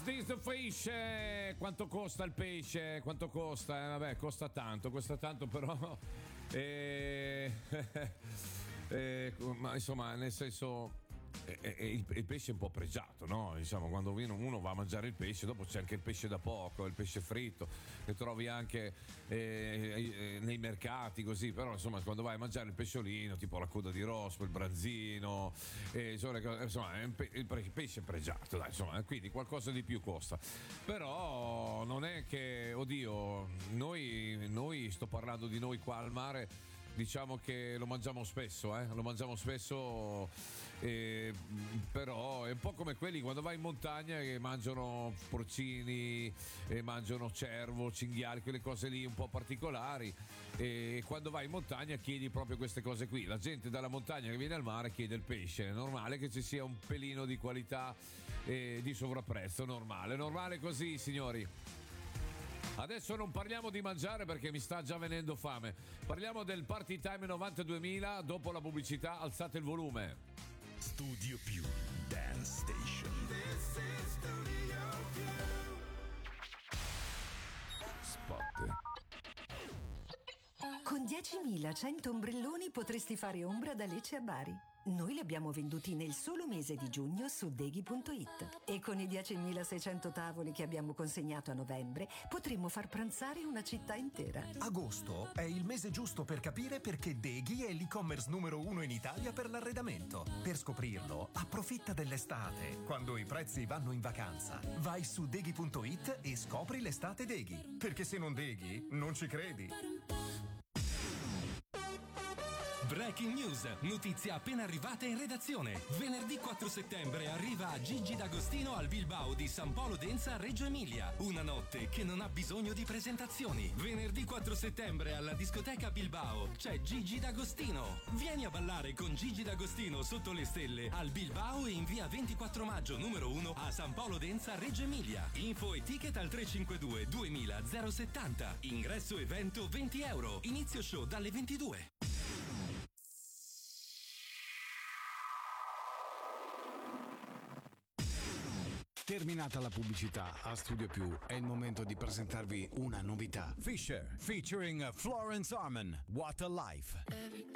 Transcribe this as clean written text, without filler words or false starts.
is the fish? Quanto costa il pesce? Quanto costa? Vabbè, costa tanto però ma insomma, nel senso, il pesce è un po' pregiato, no? Diciamo, quando uno va a mangiare il pesce, dopo c'è anche il pesce da poco, il pesce fritto, che trovi anche nei mercati, così. Però insomma, quando vai a mangiare il pesciolino, tipo la coda di rospo, il branzino, insomma, il pesce è pregiato, dai, insomma, quindi qualcosa di più costa. Però non è che, oddio, noi sto parlando di noi qua al mare. Diciamo che lo mangiamo spesso, però è un po' come quelli quando vai in montagna che mangiano porcini, mangiano cervo, cinghiali, quelle cose lì un po' particolari, e quando vai in montagna chiedi proprio queste cose qui. La gente dalla montagna che viene al mare chiede il pesce, è normale che ci sia un pelino di qualità e di sovrapprezzo, normale così, signori. Adesso non parliamo di mangiare perché mi sta già venendo fame. Parliamo del Party Time 92.000. Dopo la pubblicità, alzate il volume. Studio Più Dance Station. This is Studio Più. Spot. Con 10.100 ombrelloni potresti fare ombra da Lecce a Bari. Noi li abbiamo venduti nel solo mese di giugno su Deghi.it e con i 10.600 tavoli che abbiamo consegnato a novembre potremmo far pranzare una città intera. Agosto è il mese giusto per capire perché Deghi è l'e-commerce numero 1 in Italia per l'arredamento. Per scoprirlo, approfitta dell'estate, quando i prezzi vanno in vacanza. Vai su Deghi.it e scopri l'estate Deghi, perché se non Deghi, non ci credi. Breaking news, notizia appena arrivata in redazione. Venerdì 4 settembre arriva Gigi D'Agostino al Bilbao di San Polo Denza, Reggio Emilia. Una notte che non ha bisogno di presentazioni. Venerdì 4 settembre alla discoteca Bilbao c'è Gigi D'Agostino. Vieni a ballare con Gigi D'Agostino sotto le stelle al Bilbao e in via 24 maggio numero 1 a San Polo Denza, Reggio Emilia. Info e ticket al 352 2000 070. Ingresso evento €20. Inizio show dalle 22. Terminata la pubblicità, a Studio Più è il momento di presentarvi una novità. Fisher featuring Florence Arman, What a Life.